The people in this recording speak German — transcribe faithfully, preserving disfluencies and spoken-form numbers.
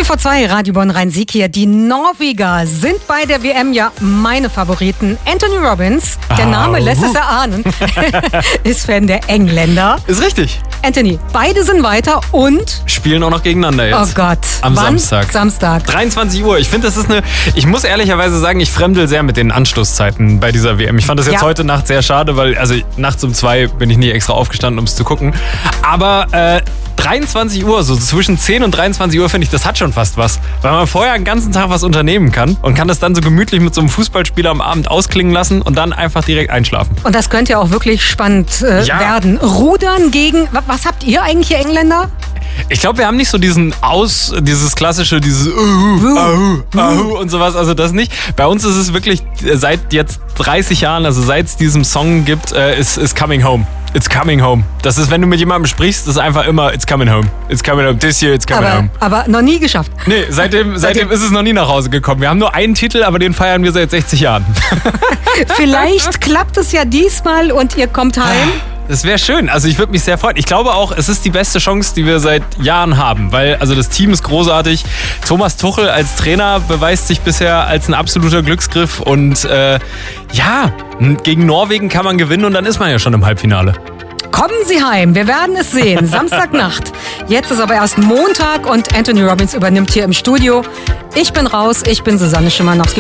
Viertel vor zwei, Radio Bonn Rhein-Sieg hier. Die Norweger sind bei der W M ja meine Favoriten. Anthony Robbins, der Name oh. lässt es erahnen, ist Fan der Engländer. Ist richtig. Anthony, beide sind weiter und spielen auch noch gegeneinander jetzt. Oh Gott. Am Wann? Samstag. Samstag. dreiundzwanzig Uhr. Ich finde, das ist eine... Ich muss ehrlicherweise sagen, ich fremdel sehr mit den Anstoßzeiten bei dieser W M. Ich fand das jetzt Ja. heute Nacht sehr schade, weil also nachts um zwei bin ich nie extra aufgestanden, um es zu gucken. Aber äh, dreiundzwanzig Uhr, so zwischen zehn und dreiundzwanzig Uhr, finde ich, das hat schon fast was. Weil man vorher den ganzen Tag was unternehmen kann und kann das dann so gemütlich mit so einem Fußballspieler am Abend ausklingen lassen und dann einfach direkt einschlafen. Und das könnte ja auch wirklich spannend äh, Ja. werden. Rudern gegen... wa- Was habt ihr eigentlich, ihr Engländer? Ich glaube, wir haben nicht so diesen Aus, dieses klassische, dieses Uhu, Ahu, Ahu und sowas, also das nicht. Bei uns ist es wirklich seit jetzt dreißig Jahren, also seit es diesen Song gibt, äh, ist, ist Coming Home. It's coming home. Das ist, wenn du mit jemandem sprichst, das ist einfach immer It's coming home. It's coming home. This year, it's coming Aber, home. aber noch nie geschafft. Nee, seitdem, seitdem ist es noch nie nach Hause gekommen. Wir haben nur einen Titel, aber den feiern wir seit sechzig Jahren. Vielleicht klappt es ja diesmal und ihr kommt heim. Das wäre schön. Also ich würde mich sehr freuen. Ich glaube auch, es ist die beste Chance, die wir seit Jahren haben. Weil also das Team ist großartig. Thomas Tuchel als Trainer beweist sich bisher als ein absoluter Glücksgriff. Und äh, ja, gegen Norwegen kann man gewinnen und dann ist man ja schon im Halbfinale. Kommen Sie heim, wir werden es sehen. Samstagnacht. Jetzt ist aber erst Montag und Anthony Robbins übernimmt hier im Studio. Ich bin raus, ich bin Susanne Schimanowski.